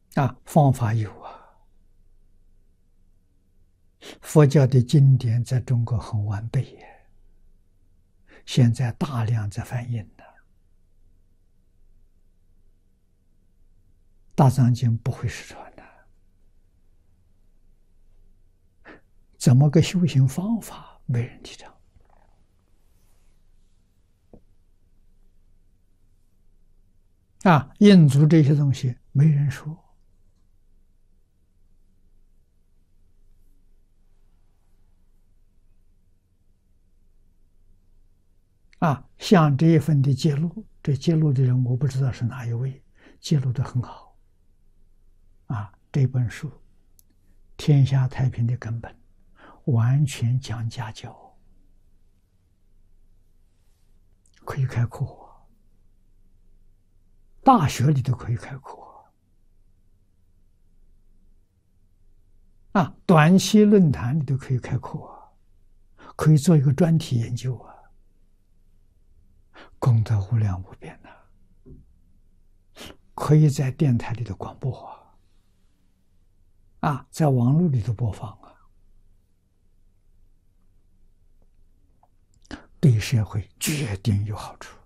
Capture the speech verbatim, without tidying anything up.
啊，方法有啊，佛教的经典在中国很完备耶，现在大量在翻译的，大藏经不会失传的。怎么个修行方法没人提倡啊？印度这些东西没人说啊。像这一份的揭露，这揭露的人我不知道是哪一位，揭露的很好啊。这本书天下太平的根本，完全讲家教，可以开课。大学里都可以开课啊，短期论坛里都可以开课啊，可以做一个专题研究啊，功德无量无边呐、啊！可以在电台里头广播啊，啊，在网络里头播放啊，对社会决定有好处。